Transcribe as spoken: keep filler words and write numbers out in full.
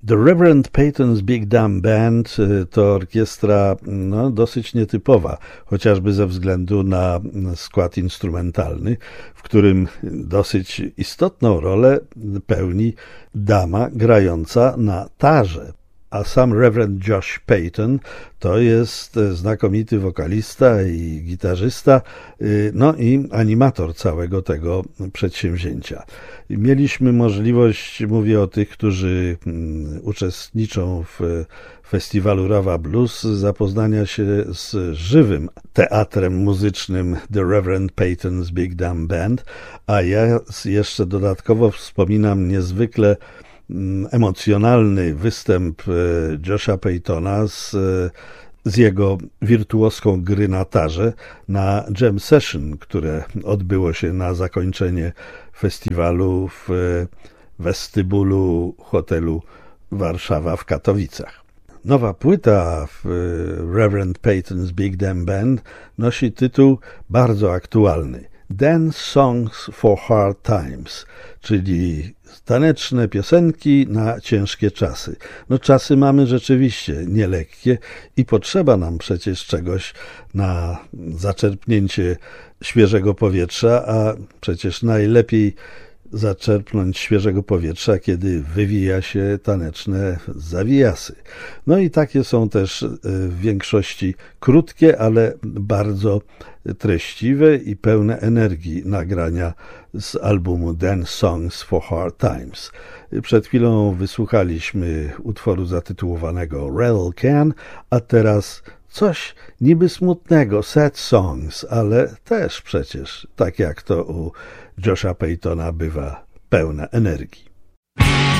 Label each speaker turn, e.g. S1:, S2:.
S1: The Reverend Peyton's Big Damn Band to orkiestra no, dosyć nietypowa, chociażby ze względu na skład instrumentalny, w którym dosyć istotną rolę pełni dama grająca na tarze. A sam Reverend Josh Peyton to jest znakomity wokalista i gitarzysta, no i animator całego tego przedsięwzięcia. Mieliśmy możliwość, mówię o tych, którzy uczestniczą w festiwalu Rawa Blues, zapoznania się z żywym teatrem muzycznym The Reverend Peyton's Big Damn Band, a ja jeszcze dodatkowo wspominam niezwykle emocjonalny występ Josha Peytona z, z jego wirtuoską gry na tarze na jam session, które odbyło się na zakończenie festiwalu w westybulu hotelu Warszawa w Katowicach. Nowa płyta w Reverend Peyton's Big Damn Band nosi tytuł bardzo aktualny Dance Songs for Hard Times, czyli taneczne piosenki na ciężkie czasy. No czasy mamy rzeczywiście nielekkie i potrzeba nam przecież czegoś na zaczerpnięcie świeżego powietrza, a przecież najlepiej zaczerpnąć świeżego powietrza, kiedy wywija się taneczne zawijasy. No i takie są też w większości krótkie, ale bardzo treściwe i pełne energii nagrania z albumu Dance Songs for Hard Times. Przed chwilą wysłuchaliśmy utworu zatytułowanego Rattle Can, a teraz coś niby smutnego, sad songs, ale też przecież, tak jak to u Josha Peytona, bywa pełne energii.